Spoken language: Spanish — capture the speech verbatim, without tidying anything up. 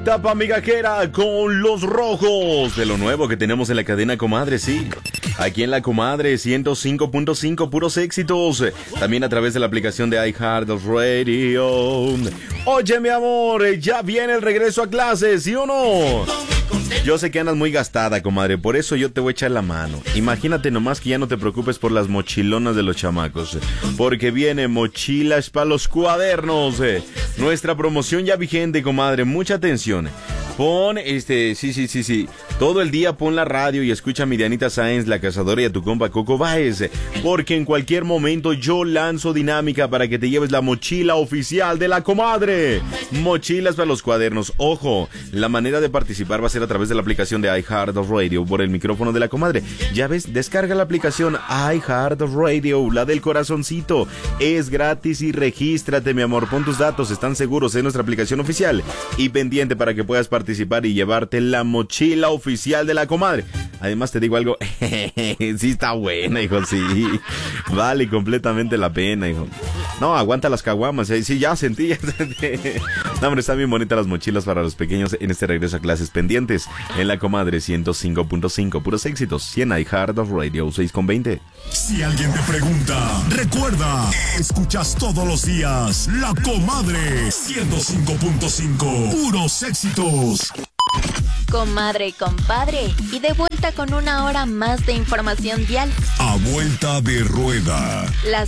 etapa migajera con los rojos de lo nuevo que tenemos en la cadena Comadre, sí. Aquí en la Comadre ciento cinco punto cinco, puros éxitos. También a través de la aplicación de iHeartRadio. Oye, mi amor, ya viene el regreso a clases, ¿sí o no? Yo sé que andas muy gastada, comadre, por eso yo te voy a echar la mano. Imagínate nomás que ya no te preocupes por las mochilonas de los chamacos, porque viene mochilas para los cuadernos. Nuestra promoción ya vigente, comadre, mucha atención. Pon, este, sí, sí, sí, sí, todo el día pon la radio y escucha a mi Dianita Sáenz, la cazadora, y a tu compa Coco Báez, porque en cualquier momento yo lanzo dinámica para que te lleves la mochila oficial de la Comadre. Mochilas para los cuadernos. Ojo, la manera de participar va a ser a través de la aplicación de iHeartRadio por el micrófono de la Comadre. Ya ves, descarga la aplicación iHeartRadio, la del corazoncito. Es gratis y regístrate, mi amor. Pon tus datos, están seguros en nuestra aplicación oficial. Y pendiente para que puedas participar participar y llevarte la mochila oficial de la Comadre. Además te digo algo, sí está buena, hijo, sí. Vale completamente la pena, hijo. No, aguanta las caguamas, ¿eh? Sí, ya sentí, ya sentí. No, hombre, están bien bonitas las mochilas para los pequeños en este regreso a clases pendientes. En la Comadre ciento cinco punto cinco, puros éxitos. Y en iHeartRadio seis con veinte. Si alguien te pregunta, recuerda, escuchas todos los días La Comadre ciento cinco punto cinco, puros éxitos. Comadre y compadre, y de vuelta con una hora más de información vial. A vuelta de rueda. Las